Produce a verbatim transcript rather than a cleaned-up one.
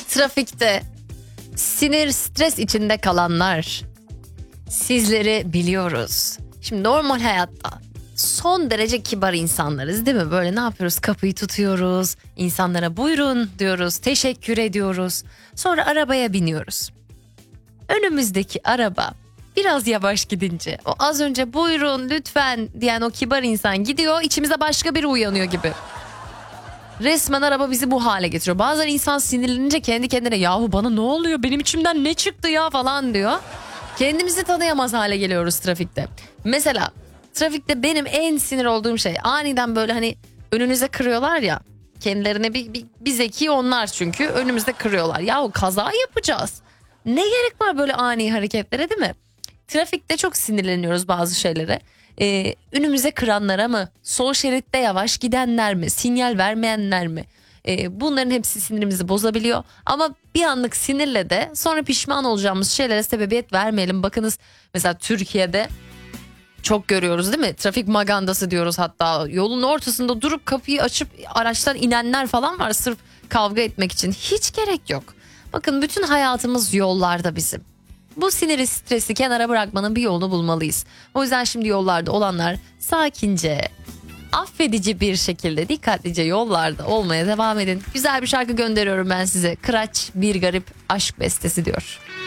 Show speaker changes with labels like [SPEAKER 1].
[SPEAKER 1] Trafikte sinir, stres içinde kalanlar, sizleri biliyoruz. Şimdi normal hayatta son derece kibar insanlarız değil mi? Böyle ne yapıyoruz? Kapıyı tutuyoruz, insanlara buyurun diyoruz, teşekkür ediyoruz. Sonra arabaya biniyoruz. Önümüzdeki araba biraz yavaş gidince o az önce buyurun lütfen diyen o kibar insan gidiyor, içimize başka biri uyanıyor gibi. Resmen araba bizi bu hale getiriyor. Bazen insan sinirlenince kendi kendine yahu bana ne oluyor, benim içimden ne çıktı ya falan diyor. Kendimizi tanıyamaz hale geliyoruz trafikte. Mesela trafikte benim en sinir olduğum şey aniden böyle hani önünüze kırıyorlar ya. Kendilerine bir, bir, bir zeki onlar çünkü önümüzde kırıyorlar. Yahu kaza yapacağız. Ne gerek var böyle ani hareketlere değil mi? Trafikte çok sinirleniyoruz bazı şeylere. Ee, önümüze kıranlara mı? Sol şeritte yavaş gidenler mi? Sinyal vermeyenler mi? Ee, bunların hepsi sinirimizi bozabiliyor. Ama bir anlık sinirle de sonra pişman olacağımız şeylere sebebiyet vermeyelim. Bakınız mesela Türkiye'de çok görüyoruz değil mi? Trafik magandası diyoruz hatta. Yolun ortasında durup kapıyı açıp araçtan inenler falan var sırf kavga etmek için. Hiç gerek yok. Bakın bütün hayatımız yollarda bizim. Bu siniri stresi kenara bırakmanın bir yolunu bulmalıyız. O yüzden şimdi yollarda olanlar sakince, affedici bir şekilde dikkatlice yollarda olmaya devam edin. Güzel bir şarkı gönderiyorum ben size. Kıraç Bir Garip Aşk Bestesi diyor.